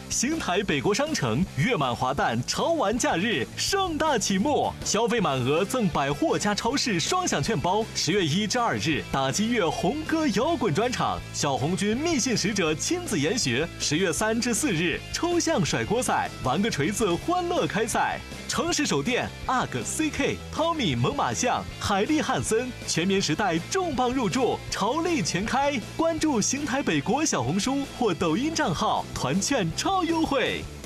邢台北国商城月满华诞潮玩假日盛大启幕，消费满额赠百货加超市双享券包。10月1至2日，打击乐红歌摇滚专场，小红军密信使者亲自研学。10月3至4日，抽象甩锅赛，玩个锤子欢乐开赛。城市手电、UGG、CK、汤米、猛犸象、海利汉森、全棉时代重磅入驻，潮力全开。关注邢台北国小红书或抖音账号，团券超优惠。